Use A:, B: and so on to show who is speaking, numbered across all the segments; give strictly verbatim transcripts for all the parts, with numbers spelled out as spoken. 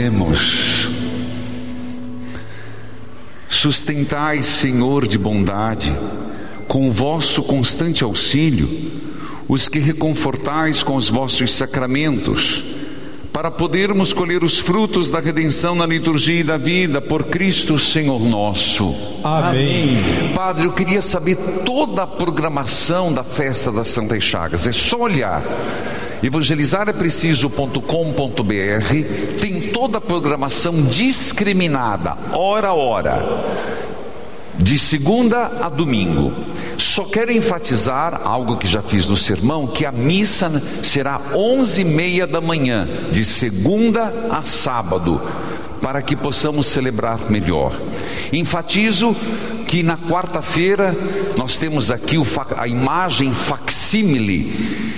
A: Oremos. Sustentai, Senhor de bondade, com o vosso constante auxílio, os que reconfortais com os vossos sacramentos, para podermos colher os frutos da redenção na liturgia e da vida, por Cristo Senhor nosso.
B: Amém.
A: Padre, eu queria saber toda a programação da festa das Santas Chagas. É só olhar evangelizar é preciso ponto com ponto br, tem toda a programação discriminada, hora a hora, de segunda a domingo. Só quero enfatizar algo que já fiz no sermão, que a missa será onze e meia da manhã, de segunda a sábado, para que possamos celebrar melhor. Enfatizo que na quarta-feira nós temos aqui o, a imagem facsímile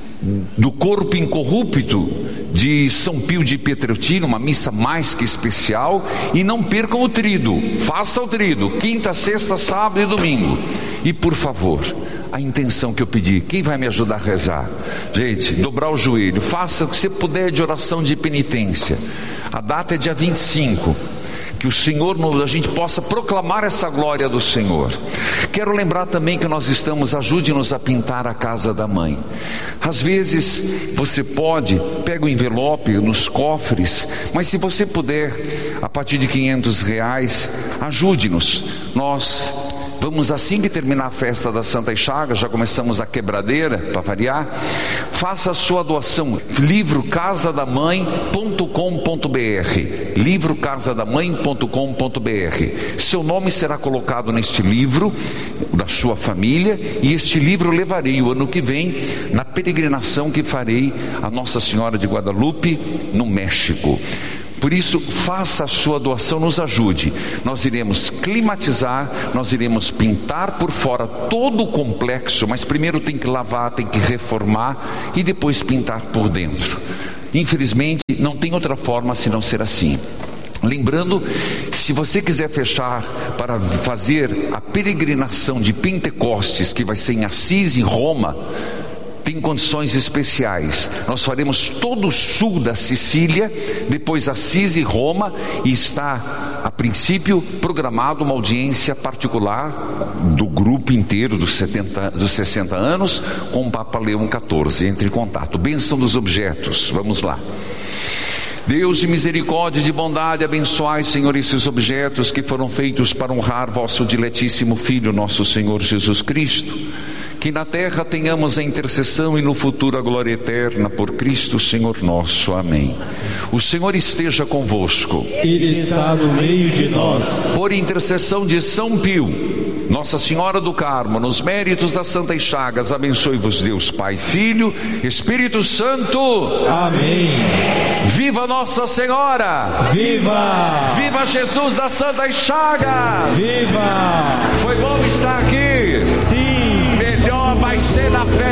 A: do corpo incorrupto de São Pio de Pietrelcina, uma missa mais que especial. E não percam o tríduo, faça o tríduo, quinta, sexta, sábado e domingo. E por favor, a intenção que eu pedi, quem vai me ajudar a rezar? Gente, dobrar o joelho, faça o que você puder de oração de penitência. A data é dia vinte e cinco. Que o Senhor, a gente possa proclamar essa glória do Senhor. Quero lembrar também que nós estamos, ajude-nos a pintar a casa da mãe. Às vezes você pode, pega o envelope nos cofres, mas se você puder, a partir de quinhentos reais, ajude-nos. Nós vamos, assim que terminar a festa das Santas Chagas, já começamos a quebradeira, para variar. Faça a sua doação, livro casa da mãe ponto com ponto br, livro casa da mãe ponto com ponto br. Seu nome será colocado neste livro, da sua família, e este livro levarei o ano que vem, na peregrinação que farei a Nossa Senhora de Guadalupe, no México. Por isso, faça a sua doação, nos ajude. Nós iremos climatizar, nós iremos pintar por fora todo o complexo, mas primeiro tem que lavar, tem que reformar e depois pintar por dentro. Infelizmente, não tem outra forma senão ser assim. Lembrando, se você quiser fechar para fazer a peregrinação de Pentecostes, que vai ser em Assis e Roma, tem condições especiais. Nós faremos todo o sul da Sicília, depois Assis e Roma, e está a princípio programado uma audiência particular do grupo inteiro dos, setenta, dos sessenta anos com o Papa Leão quatorze. Entre em contato. Bênção dos objetos, vamos lá. Deus de misericórdia e de bondade, abençoai, Senhor, esses objetos que foram feitos para honrar vosso diletíssimo Filho, nosso Senhor Jesus Cristo. Que na terra tenhamos a intercessão e no futuro a glória eterna, por Cristo Senhor nosso. Amém. O Senhor esteja convosco.
B: Ele está no meio de nós.
A: Por intercessão de São Pio, Nossa Senhora do Carmo, nos méritos das Santas Chagas, abençoe-vos Deus Pai, Filho, Espírito Santo.
B: Amém.
A: Viva Nossa Senhora!
B: Viva!
A: Viva Jesus das Santas Chagas!
B: Viva!
A: Foi bom estar aqui.
B: Sim.
A: Melhor vai ser na festa.